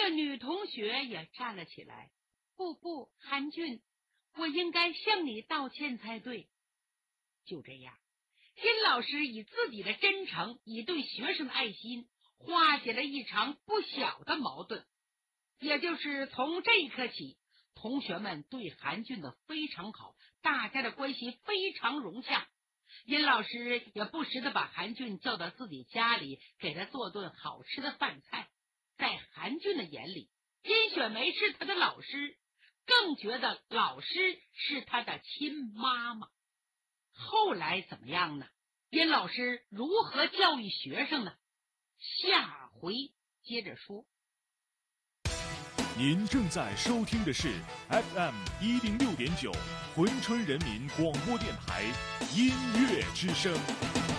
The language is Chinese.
个女同学也站了起来，不，韩俊，我应该向你道歉才对。就这样，金老师以自己的真诚，以对学生的爱心，化解了一场不小的矛盾。也就是从这一刻起，同学们对韩俊的非常好，大家的关系非常融洽。殷老师也不时的把韩俊叫到自己家里，给他做顿好吃的饭菜。在韩俊的眼里，金雪梅是他的老师，更觉得老师是他的亲妈妈。后来怎么样呢？殷老师如何教育学生呢？下回接着说。 您正在收听的是 FM106.9 珲春人民广播电台音乐之声。